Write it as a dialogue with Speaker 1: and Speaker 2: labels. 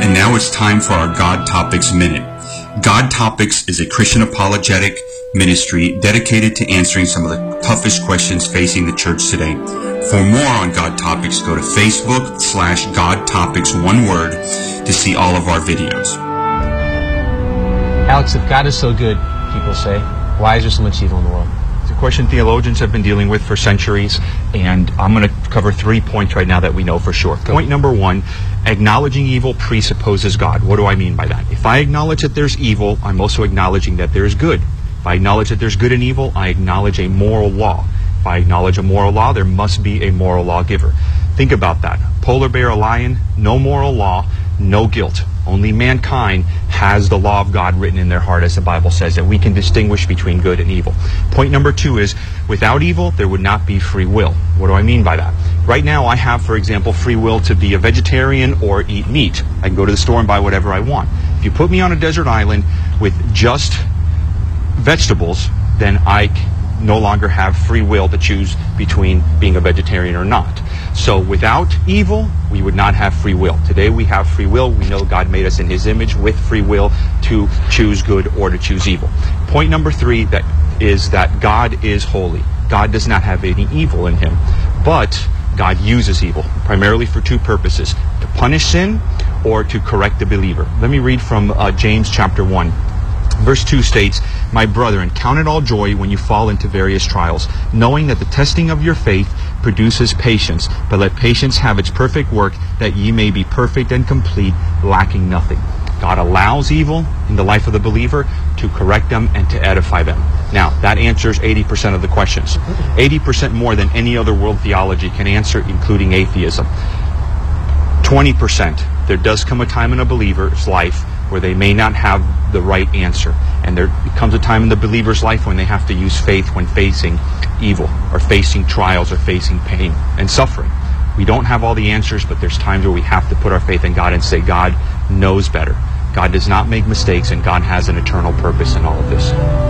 Speaker 1: And now it's time for our God Topics Minute. God Topics is a Christian apologetic ministry dedicated to answering some of the toughest questions facing the church today. For more on God Topics, go to Facebook/God Topics, one word, to see all of our videos.
Speaker 2: Alex, if God is so good, people say, why is there so much evil in the world?
Speaker 3: It's a question theologians have been dealing with for centuries, and I'm going to cover 3 points right now that we know for sure. Point number 1, acknowledging evil presupposes God. What do I mean by that? If I acknowledge that there's evil, I'm also acknowledging that there's good. If I acknowledge that there's good and evil, I acknowledge a moral law. If I acknowledge a moral law, there must be a moral lawgiver. Think about that. Polar bear, a lion, no moral law, no guilt. Only mankind has the law of God written in their heart, as the Bible says, that we can distinguish between good and evil. Point number 2 is, without evil, there would not be free will. What do I mean by that? Right now, I have, for example, free will to be a vegetarian or eat meat. I can go to the store and buy whatever I want. If you put me on a desert island with just vegetables, then I no longer have free will to choose between being a vegetarian or not. So without evil, we would not have free will. Today we have free will. We know God made us in His image with free will to choose good or to choose evil. Point number 3 is that God is holy. God does not have any evil in Him, but God uses evil primarily for 2 purposes: to punish sin or to correct the believer. Let me read from James chapter 1. Verse 2 states, "My brethren, count it all joy when you fall into various trials, knowing that the testing of your faith produces patience. But let patience have its perfect work, that ye may be perfect and complete, lacking nothing." God allows evil in the life of the believer to correct them and to edify them. Now, that answers 80% of the questions. 80% more than any other world theology can answer, including atheism. 20%, there does come a time in a believer's life where they may not have the right answer. And there comes a time in the believer's life when they have to use faith when facing evil, or facing trials, or facing pain and suffering. We don't have all the answers, but there's times where we have to put our faith in God and say, God knows better. God does not make mistakes, and God has an eternal purpose in all of this.